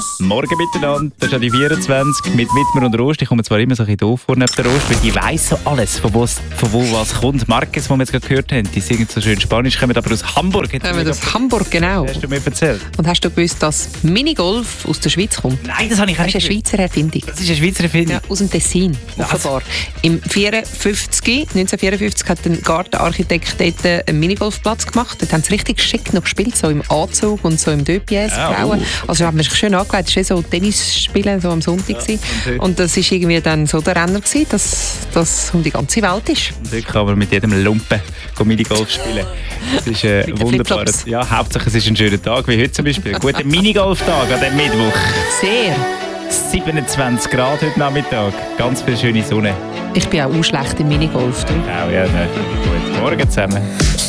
Morgen miteinander, das ist ja die 24 mit Wittmer und Rost. Ich komme zwar immer so ein bisschen doof vor neben der Rost, weil die weiss so alles, von wo was kommt. Marques, die wir jetzt gerade gehört haben, die singen so schön Spanisch, kommen aber aus Hamburg. Kommen aus Hamburg, genau. Hast du mir erzählt? Und hast du gewusst, dass Minigolf aus der Schweiz kommt? Nein, das habe ich auch Das nicht ist eine Schweizer Erfindung. Das ist eine Schweizer Erfindung? Ja, aus dem Tessin, offenbar. 1954 hat ein Gartenarchitekt dort einen Minigolfplatz gemacht. Dort haben sie richtig schick noch gespielt, so im Anzug und so im Döpies grauen. Also haben wir sich schön angelegt. Es war so Tennis spielen so am Sonntag. Ja, und das war irgendwie dann so der Renner, dass das um die ganze Welt ist. Und heute kann man mit jedem Lumpen Minigolf spielen. Das ist wunderbar. Ja, Hauptsache es ist ein schöner Tag, wie heute zum Beispiel. Ein guter Minigolftag an diesem Mittwoch. Sehr. 27 Grad heute Nachmittag. Ganz viel schöne Sonne. Ich bin auch schlecht im Minigolf. Ja, das ist gut. Morgen zusammen.